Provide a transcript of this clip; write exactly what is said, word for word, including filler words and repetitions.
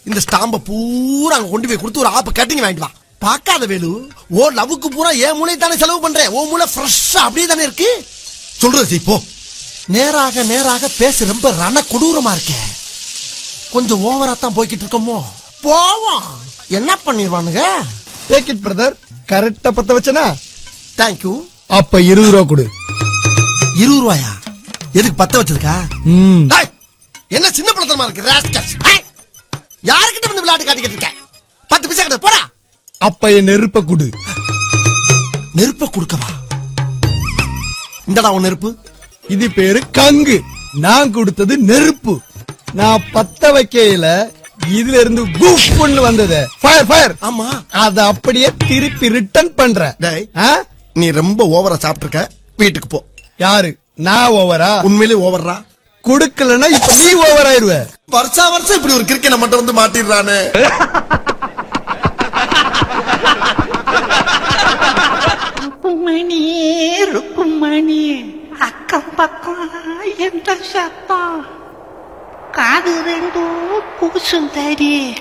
இந்த ஸ்டாம்ப பூரா அங்க கொண்டு போய் கொடுத்து ஒரு ஆப்ப கட்டிங் வாங்கிட்டு வா. பாக்காத வேலு, ஓ லவ்வுக்கு பூரா ஏன் மூளை தானே செலவு பண்றேன். ஓ மூளை ஃப்ரெஷ்ஷா அப்படியே தானே இருக்கு. சொல்றது இப்போ நேராக நேராக பேச ரொம்ப ரண கொடூரமா இருக்க. கொஞ்சம் ஓவரா தான் போய்கிட்டு இருக்கோமோ. போவோம், என்ன பண்ணிடுவானுங்க. Take it brother. கரெக்டா பத்த வச்சனா? தேங்க்யூ. அப்ப இருபது ரூபா கொடு. இருபது ரூபாயா? எதுக்கு பத்த வச்சிருக்கா? என்ன சின்ன பழத்தனமா இருக்கு. யாருக்கிட்ட வந்து விளையாட்டு காட்டிக்கிட்டு இருக்க? பத்து பைசா கிட்ட போடா. அப்ப என் நெருப்ப குடு. நெருப்ப குடுக்கவா? இந்தடா உன் நெருப்பு. இது பேரு கங்கு. நான் கொடுத்தது நெருப்பு. நான் பத்த வைக்கையில இதுல இருந்து குஃப்னு வந்தது. Fire fire. ஆமா, அத அப்படியே திருப்பி ரிட்டர்ன் பண்ற. நீ ரொம்ப ஓவரா சாப்பிட்டுருக்க, வீட்டுக்கு போ. யாரு? நான் ஓவரா? உண்மையிலே ஓவரா? குடுக்கலன்னா இப்ப நீ ஓவர் ஆயிருவ. வருஷா வருஷம் இப்படி ஒரு கிரிக்கெட் மட்டும் வந்து மாட்டிடுறானே. ருக்குமணி ருக்குமணி, அக்கம் பக்கம் எந்த சத்தம்? காது ரெண்டும் கூசும் தடி.